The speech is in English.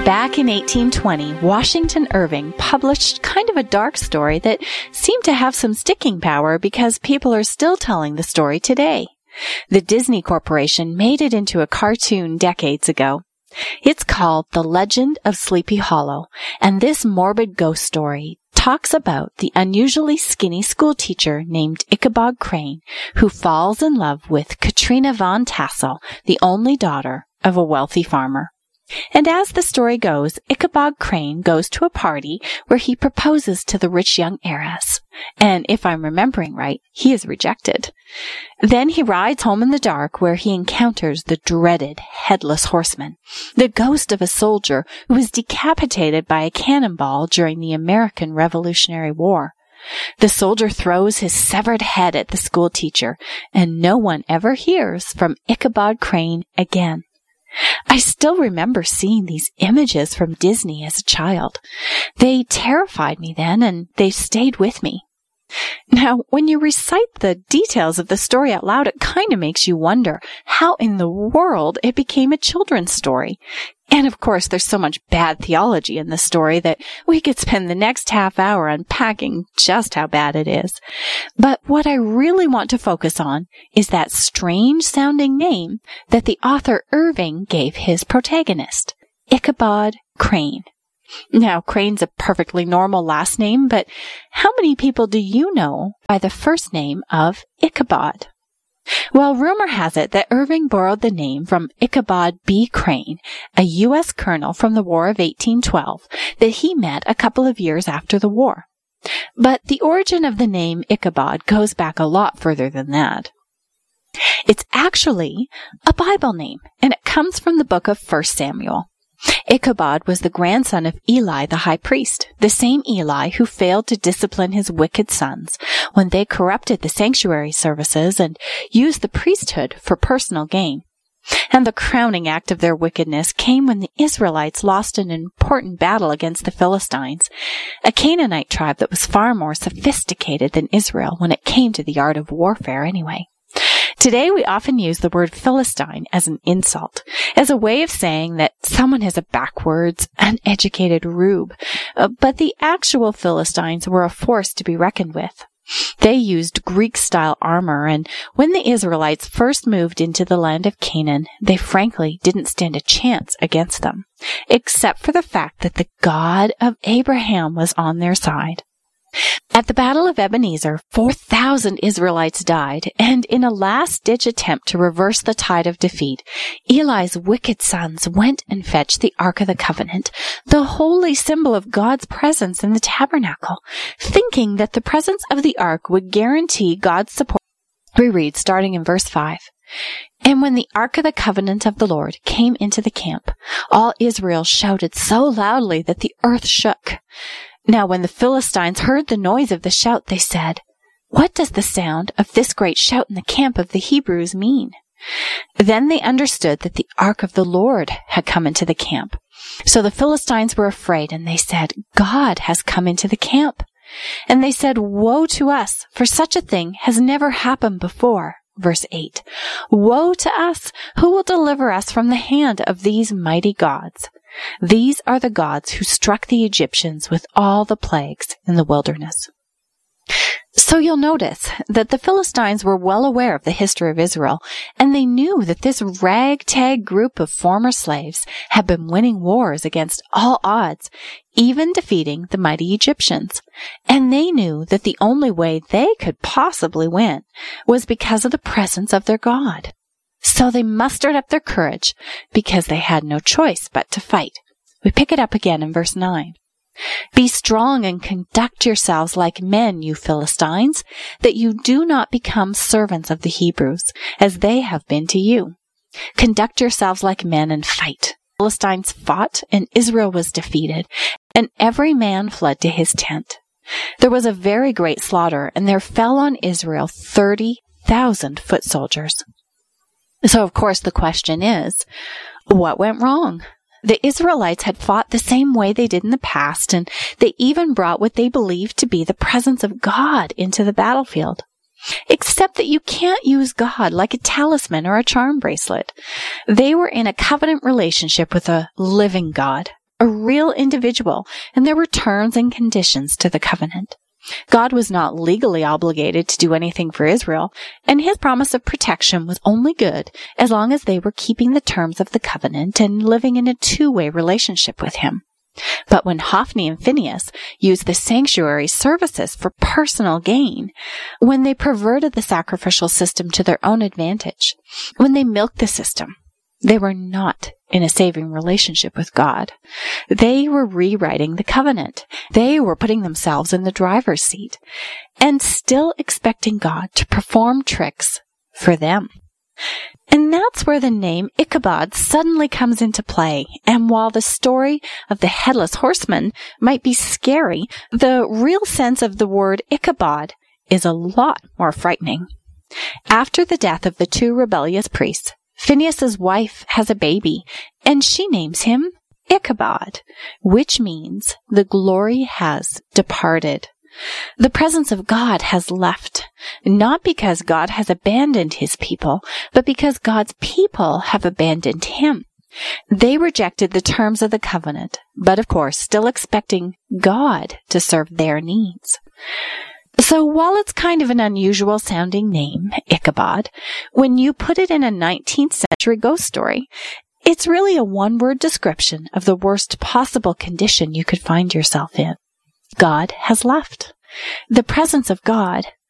Back in 1820, Washington Irving published kind of a dark story that seemed to have some sticking power because people are still telling the story today. The Disney Corporation made it into a cartoon decades ago. It's called The Legend of Sleepy Hollow, and this morbid ghost story talks about the unusually skinny schoolteacher named Ichabod Crane, who falls in love with Katrina Von Tassel, the only daughter of a wealthy farmer. And as the story goes, Ichabod Crane goes to a party where he proposes to the rich young heiress. And if I'm remembering right, he is rejected. Then he rides home in the dark where he encounters the dreaded Headless Horseman, the ghost of a soldier who was decapitated by a cannonball during the American Revolutionary War. The soldier throws his severed head at the schoolteacher, and no one ever hears from Ichabod Crane again. I still remember seeing these images from Disney as a child. They terrified me then, and they've stayed with me. Now, when you recite the details of the story out loud, it kind of makes you wonder how in the world it became a children's story. And of course, there's so much bad theology in the story that we could spend the next half hour unpacking just how bad it is. But what I really want to focus on is that strange-sounding name that the author Irving gave his protagonist, Ichabod Crane. Now, Crane's a perfectly normal last name, but how many people do you know by the first name of Ichabod? Well, rumor has it that Irving borrowed the name from Ichabod B. Crane, a U.S. colonel from the War of 1812 that he met a couple of years after the war. But the origin of the name Ichabod goes back a lot further than that. It's actually a Bible name, and it comes from the book of 1 Samuel. Ichabod was the grandson of Eli the high priest, the same Eli who failed to discipline his wicked sons when they corrupted the sanctuary services and used the priesthood for personal gain. And the crowning act of their wickedness came when the Israelites lost an important battle against the Philistines, a Canaanite tribe that was far more sophisticated than Israel when it came to the art of warfare anyway. Today, we often use the word Philistine as an insult, as a way of saying that someone is a backwards, uneducated rube. But the actual Philistines were a force to be reckoned with. They used Greek-style armor, and when the Israelites first moved into the land of Canaan, they frankly didn't stand a chance against them, except for the fact that the God of Abraham was on their side. At the Battle of Ebenezer, 4,000 Israelites died, and in a last-ditch attempt to reverse the tide of defeat, Eli's wicked sons went and fetched the Ark of the Covenant, the holy symbol of God's presence in the tabernacle, thinking that the presence of the Ark would guarantee God's support. We read, starting in verse 5. And when the Ark of the Covenant of the Lord came into the camp, all Israel shouted so loudly that the earth shook. Now when the Philistines heard the noise of the shout, they said, "What does the sound of this great shout in the camp of the Hebrews mean?" Then they understood that the ark of the Lord had come into the camp. So the Philistines were afraid, and they said, "God has come into the camp." And they said, "Woe to us, for such a thing has never happened before." Verse 8, "Woe to us! Who will deliver us from the hand of these mighty gods? These are the gods who struck the Egyptians with all the plagues in the wilderness." So you'll notice that the Philistines were well aware of the history of Israel, and they knew that this ragtag group of former slaves had been winning wars against all odds, even defeating the mighty Egyptians. And they knew that the only way they could possibly win was because of the presence of their God. So they mustered up their courage because they had no choice but to fight. We pick it up again in verse 9. "Be strong and conduct yourselves like men, you Philistines, that you do not become servants of the Hebrews, as they have been to you. Conduct yourselves like men and fight." The Philistines fought, and Israel was defeated, and every man fled to his tent. There was a very great slaughter, and there fell on Israel 30,000 foot soldiers. So, of course, the question is, what went wrong? The Israelites had fought the same way they did in the past, and they even brought what they believed to be the presence of God into the battlefield. Except that you can't use God like a talisman or a charm bracelet. They were in a covenant relationship with a living God, a real individual, and there were terms and conditions to the covenant. God was not legally obligated to do anything for Israel, and his promise of protection was only good as long as they were keeping the terms of the covenant and living in a two-way relationship with him. But when Hophni and Phinehas used the sanctuary services for personal gain, when they perverted the sacrificial system to their own advantage, when they milked the system, they were not in a saving relationship with God. They were rewriting the covenant. They were putting themselves in the driver's seat and still expecting God to perform tricks for them. And that's where the name Ichabod suddenly comes into play. And while the story of the headless horseman might be scary, the real sense of the word Ichabod is a lot more frightening. After the death of the two rebellious priests, Phinehas's wife has a baby, and she names him Ichabod, which means the glory has departed. The presence of God has left, not because God has abandoned his people, but because God's people have abandoned him. They rejected the terms of the covenant, but of course still expecting God to serve their needs. So while it's kind of an unusual sounding name, Ichabod, when you put it in a 19th century ghost story, it's really a one-word description of the worst possible condition you could find yourself in. God has left. The presence of God